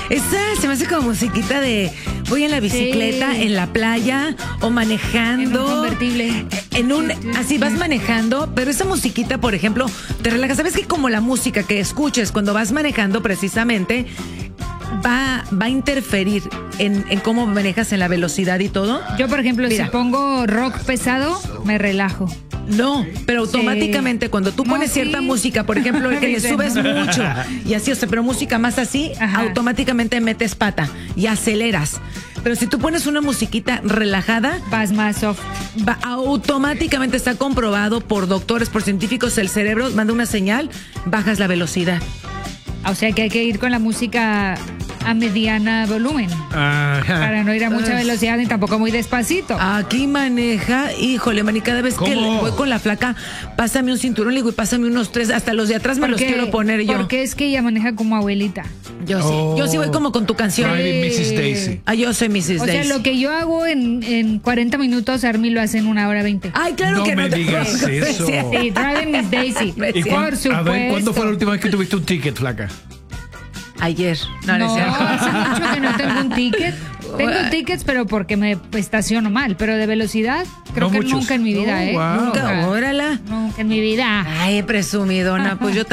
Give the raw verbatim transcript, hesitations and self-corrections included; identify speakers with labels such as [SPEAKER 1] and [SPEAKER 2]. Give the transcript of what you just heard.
[SPEAKER 1] Esa se me hace como musiquita de voy en la bicicleta, sí. en la playa o manejando.
[SPEAKER 2] En un convertible.
[SPEAKER 1] En un, así vas manejando, pero esa musiquita, por ejemplo, te relaja. ¿Sabes que como la música que escuches cuando vas manejando precisamente va, va a interferir en, en cómo manejas, en la velocidad y todo?
[SPEAKER 2] Yo, por ejemplo, Mira. si pongo rock pesado, me relajo.
[SPEAKER 1] No, pero automáticamente sí. cuando tú pones no, cierta sí. música, por ejemplo, que le subes mucho y así, o sea, pero música más así, Ajá. automáticamente metes pata y aceleras. Pero si tú pones una musiquita relajada,
[SPEAKER 2] vas más soft.
[SPEAKER 1] Va, automáticamente está comprobado por doctores, por científicos, el cerebro manda una señal, bajas la velocidad.
[SPEAKER 2] O sea que hay que ir con la música a mediana volumen. Ajá. Para no ir a mucha velocidad ni tampoco muy despacito.
[SPEAKER 1] Aquí maneja, híjole, Mani, cada vez ¿Cómo? que voy con la flaca, pásame un cinturón, le digo, y pásame unos tres, hasta los de atrás me los quiero poner yo.
[SPEAKER 2] Porque es que ella maneja como abuelita.
[SPEAKER 1] Yo sí, oh. yo sí voy como con tu canción.
[SPEAKER 3] Driving missus Daisy.
[SPEAKER 1] Ah, yo soy missus
[SPEAKER 2] O
[SPEAKER 1] Daisy.
[SPEAKER 2] sea, lo que yo hago en, en cuarenta minutos, Army lo hace en una hora veinte.
[SPEAKER 1] Ay, claro
[SPEAKER 3] no
[SPEAKER 1] que
[SPEAKER 3] me
[SPEAKER 1] no.
[SPEAKER 3] digas
[SPEAKER 1] te...
[SPEAKER 3] eso.
[SPEAKER 2] Sí, Driving Miss Daisy.
[SPEAKER 3] ¿Y
[SPEAKER 2] Por supuesto.
[SPEAKER 3] A ver, ¿cuándo fue la última vez que tuviste un ticket, flaca?
[SPEAKER 1] Ayer.
[SPEAKER 2] No, no, no hace mucho que no tengo un ticket. Tengo tickets, pero porque me estaciono mal. Pero de velocidad, creo no que muchos. nunca en mi vida,
[SPEAKER 3] oh,
[SPEAKER 2] ¿eh?
[SPEAKER 3] Wow.
[SPEAKER 1] Nunca, órala.
[SPEAKER 2] Nunca en mi vida.
[SPEAKER 1] Ay, presumidona, pues yo también.